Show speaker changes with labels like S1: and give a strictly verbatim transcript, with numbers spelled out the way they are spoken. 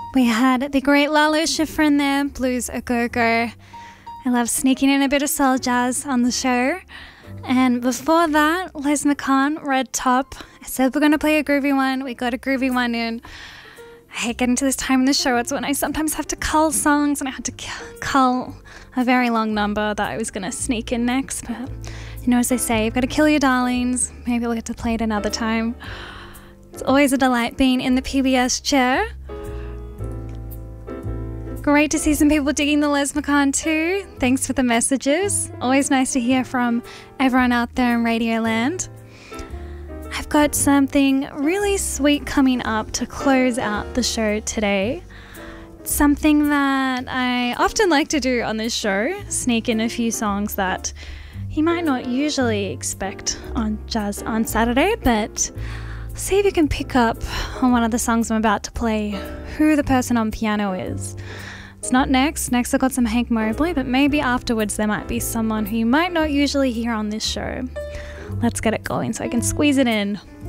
S1: We had the great Lalo Schifrin there, Blues A Go Go. I love sneaking in a bit of soul jazz on the show. And before that, Les McCann, Red Top. I said we're going to play a groovy one. We got a groovy one in. I hate getting to this time in the show. It's when I sometimes have to cull songs, and I had to cull a very long number that I was going to sneak in next. But, you know, as they say, you've got to kill your darlings. Maybe we'll get to play it another time. It's always a delight being in the P B S chair. Great to see some people digging the Les McCann too. Thanks for the messages. Always nice to hear from everyone out there in Radioland. I've got something really sweet coming up to close out the show today. It's something that I often like to do on this show, sneak in a few songs that you might not usually expect on Jazz on Saturday, but see if you can pick up on one of the songs I'm about to play, who the person on piano is. It's not next. Next I've got some Hank Mobley, but maybe afterwards there might be someone who you might not usually hear on this show. Let's get it going so I can squeeze it in.